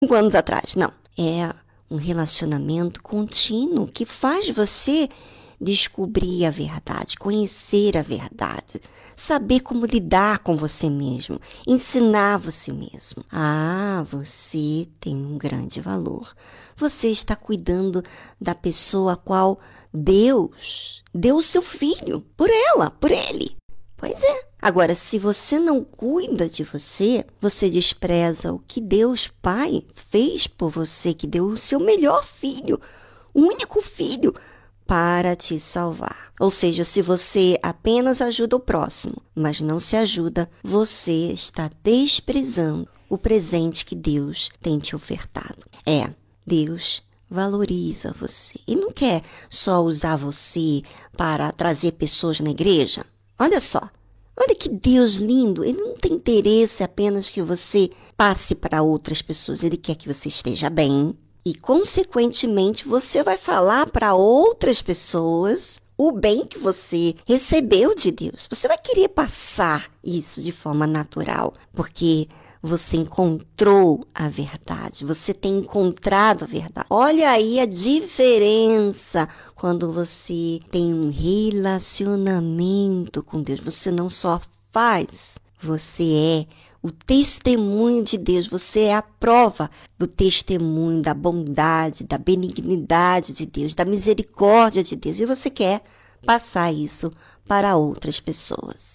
5 anos atrás. Não. É um relacionamento contínuo que faz você descobrir a verdade, conhecer a verdade, saber como lidar com você mesmo, ensinar você mesmo. Ah, você tem um grande valor. Você está cuidando da pessoa a qual Deus deu o seu filho por ela, por ele. Pois é. Agora, se você não cuida de você, você despreza o que Deus Pai fez por você, que deu o seu melhor filho, o único filho, para te salvar. Ou seja, se você apenas ajuda o próximo, mas não se ajuda, você está desprezando o presente que Deus tem te ofertado. Deus valoriza você e não quer só usar você para trazer pessoas na igreja. Olha só. Olha que Deus lindo, Ele não tem interesse apenas que você passe para outras pessoas, Ele quer que você esteja bem e, consequentemente, você vai falar para outras pessoas o bem que você recebeu de Deus. Você vai querer passar isso de forma natural, porque você encontrou a verdade, você tem encontrado a verdade. Olha aí a diferença quando você tem um relacionamento com Deus. Você não só faz, você é o testemunho de Deus, você é a prova do testemunho, da bondade, da benignidade de Deus, da misericórdia de Deus. E você quer passar isso para outras pessoas.